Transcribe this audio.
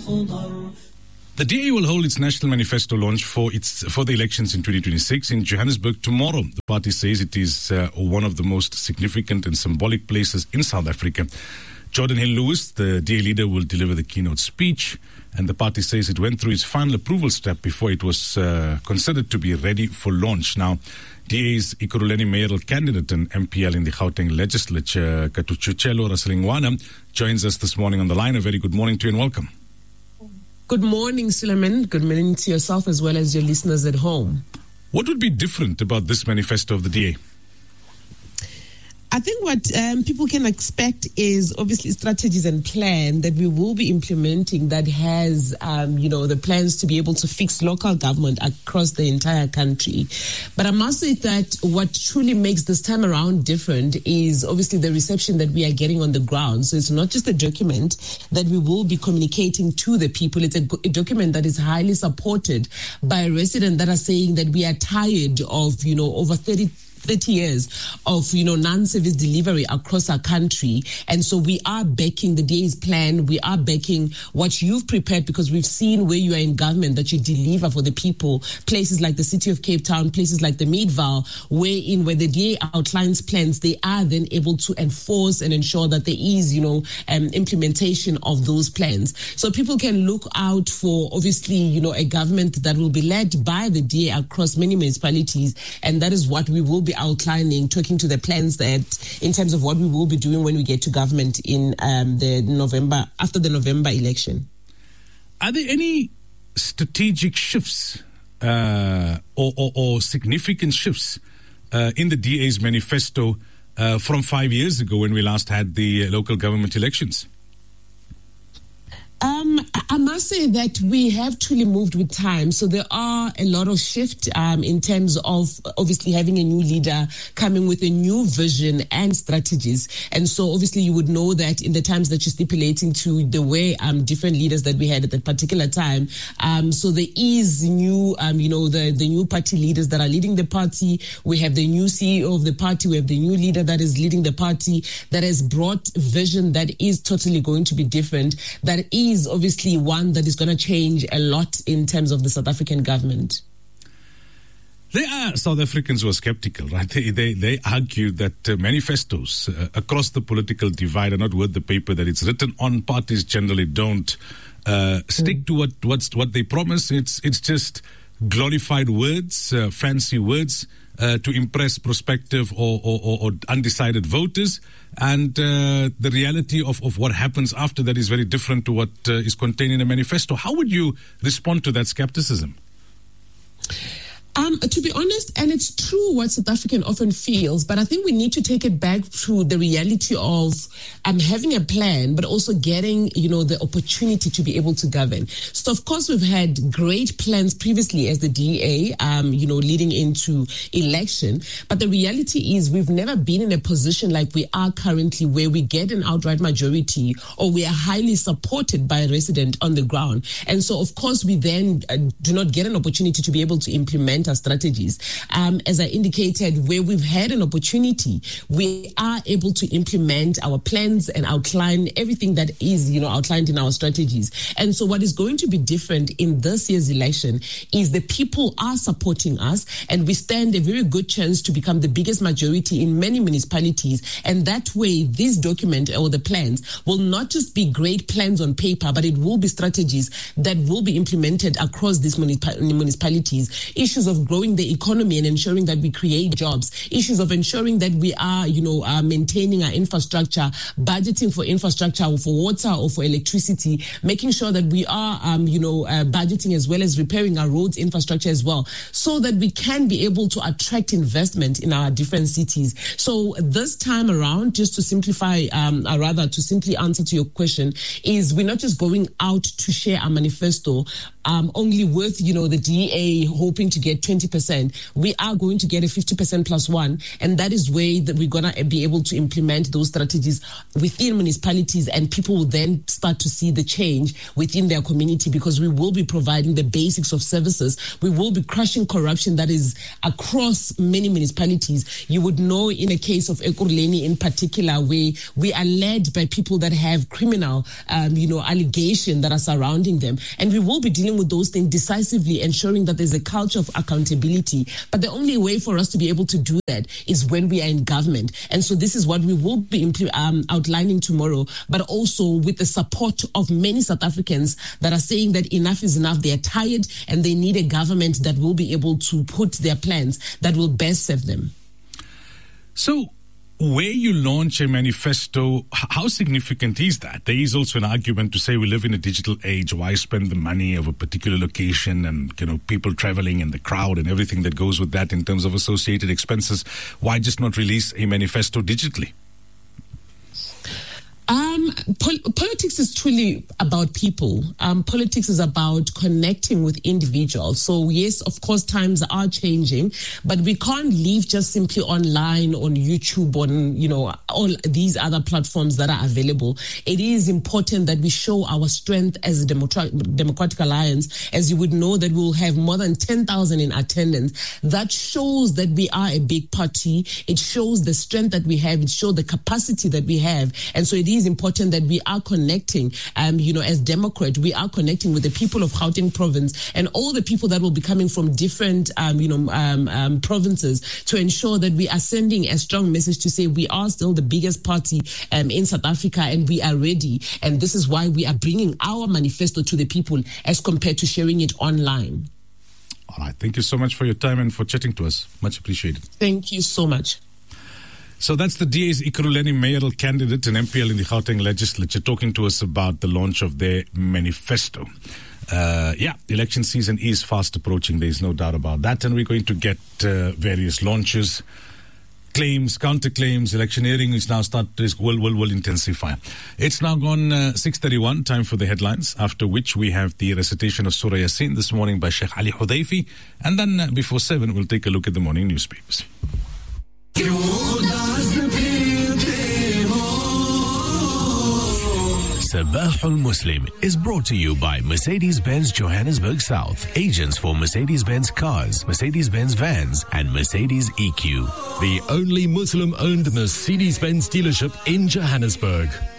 The DA will hold its national manifesto launch for the elections in 2026 in Johannesburg tomorrow. The party says it is one of the most significant and symbolic places in South Africa. Jordan Hill-Lewis, the DA leader, will deliver the keynote speech, and the party says it went through its final approval step before it was considered to be ready for launch. Now, DA's Ekurhuleni mayoral candidate and MPL in the Gauteng legislature, Katuchuchelo Rasilingwana, joins us this morning on the line. A very good morning to you and welcome. Good morning, Suleiman. Good morning to yourself as well as your listeners at home. What would be different about this manifesto of the DA? I think what people can expect is obviously strategies and plan that we will be implementing that has, the plans to be able to fix local government across the entire country. But I must say that what truly makes this time around different is obviously the reception that we are getting on the ground. So it's not just a document that we will be communicating to the people. It's a document that is highly supported by residents that are saying that we are tired of, over 30 years of, non-service delivery across our country. And so we are backing the DA's plan. We are backing what you've prepared because we've seen where you are in government that you deliver for the people. Places like the city of Cape Town, places like the Meadville, where the DA outlines plans, they are then able to enforce and ensure that there is, implementation of those plans. So people can look out for, obviously, a government that will be led by the DA across many municipalities. And that is what we will be outlining, talking to the plans that in terms of what we will be doing when we get to government in after the November election. Are there any strategic shifts or significant shifts in the DA's manifesto from 5 years ago when we last had the local government elections? I must say that we have truly moved with time. So there are a lot of shift in terms of obviously having a new leader coming with a new vision and strategies. And so obviously you would know that in the times that you're stipulating to the way different leaders that we had at that particular time. So there is new, the new party leaders that are leading the party. We have the new CEO of the party. We have the new leader that is leading the party that has brought vision that is totally going to be different. That is obviously one that is going to change a lot in terms of the South African government. There are South Africans who are skeptical, right? They argue that manifestos across the political divide are not worth the paper that it's written on. Parties generally don't stick to what they promise. It's just glorified words, fancy words to impress prospective or undecided voters. And the reality of what happens after that is very different to what is contained in a manifesto. How would you respond to that skepticism? To be honest, and it's true what South African often feels, but I think we need to take it back to the reality of having a plan, but also getting, the opportunity to be able to govern. So, of course, we've had great plans previously as the DA, leading into election. But the reality is we've never been in a position like we are currently where we get an outright majority or we are highly supported by a resident on the ground. And so, of course, we then do not get an opportunity to be able to implement our strategies. As I indicated, where we've had an opportunity, we are able to implement our plans and outline everything that is, outlined in our strategies. And so what is going to be different in this year's election is the people are supporting us and we stand a very good chance to become the biggest majority in many municipalities. And that way, this document or the plans will not just be great plans on paper, but it will be strategies that will be implemented across these municipalities. Issues of growing the economy and ensuring that we create jobs, issues of ensuring that we are, maintaining our infrastructure, budgeting for infrastructure or for water or for electricity, making sure that we are, budgeting as well as repairing our roads infrastructure as well, so that we can be able to attract investment in our different cities. So this time around, just to simplify, to simply answer to your question, is we're not just going out to share our manifesto only with, the DA hoping to get 20 20%, we are going to get a 50% plus one. And that is where that we're going to be able to implement those strategies within municipalities, and people will then start to see the change within their community, because we will be providing the basics of services. We will be crushing corruption that is across many municipalities. You would know in a case of Ekurhuleni in particular, where we are led by people that have criminal, allegation that are surrounding them. And we will be dealing with those things decisively, ensuring that there's a culture of accountability. But the only way for us to be able to do that is when we are in government. And so this is what we will be outlining tomorrow, but also with the support of many South Africans that are saying that enough is enough. They are tired and they need a government that will be able to put their plans that will best serve them. So, where you launch a manifesto, how significant is that? There is also an argument to say we live in a digital age. Why spend the money of a particular location and, people traveling and the crowd and everything that goes with that in terms of associated expenses? Why just not release a manifesto digitally? Politics is truly about people. Politics is about connecting with individuals. So yes, of course, times are changing, but we can't live just simply online, on YouTube, on, all these other platforms that are available. It is important that we show our strength as a Democratic Alliance. As you would know, that we'll have more than 10,000 in attendance. That shows that we are a big party. It shows the strength that we have. It shows the capacity that we have. And so it is important that we are connecting, as Democrat, we are connecting with the people of Gauteng province and all the people that will be coming from different, provinces, to ensure that we are sending a strong message to say we are still the biggest party in South Africa and we are ready. And this is why we are bringing our manifesto to the people as compared to sharing it online. All right. Thank you so much for your time and for chatting to us. Much appreciated. Thank you so much. So that's the DA's Ekurhuleni mayoral candidate and MPL in the Gauteng legislature talking to us about the launch of their manifesto. Election season is fast approaching. There's no doubt about that. And we're going to get various launches, claims, counterclaims. Electioneering is now will intensify. It's now gone 6:31, time for the headlines, after which we have the recitation of Surah Yasin this morning by Sheikh Ali Hudayfi. And then before 7, we'll take a look at the morning newspapers. Sabah al-Muslim is brought to you by Mercedes-Benz Johannesburg South, agents for Mercedes-Benz cars, Mercedes-Benz vans, and Mercedes EQ. The only Muslim-owned Mercedes-Benz dealership in Johannesburg.